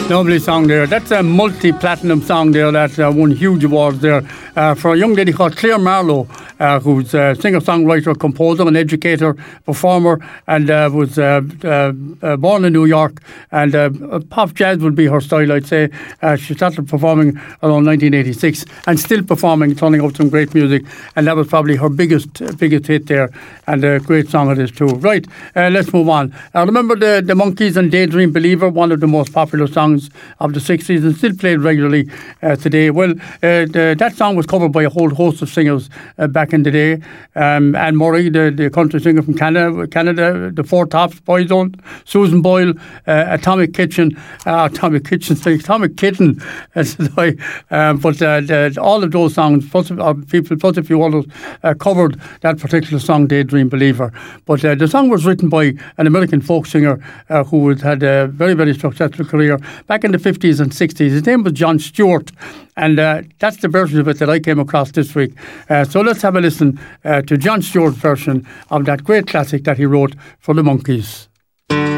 Lovely song there. That's a multi-platinum song there that won huge awards there for a young lady called Claire Marlowe, who's a singer-songwriter, composer, and educator, performer, and was born in New York. And pop jazz would be her style, I'd say. She started performing around 1986 and still performing, turning out some great music. And that was probably her biggest hit there, and a great song it is too. Right, let's move on. Remember the Monkees and Daydream Believer, one of the most popular songs of the 60s and still played regularly today. Well, that song was covered by a whole host of singers back in the day. Anne Murray, the country singer from Canada, the Four Tops, Boyzone, Susan Boyle, Atomic Kitten. But all of those songs, plus a few others, covered that particular song, Daydream Believer. But the song was written by an American folk singer who had a very, very successful career back in the 50s and 60s. His name was Jon Stewart, and that's the version of it that I came across this week. So let's have a listen to Jon Stewart's version of that great classic that he wrote for the Monkees.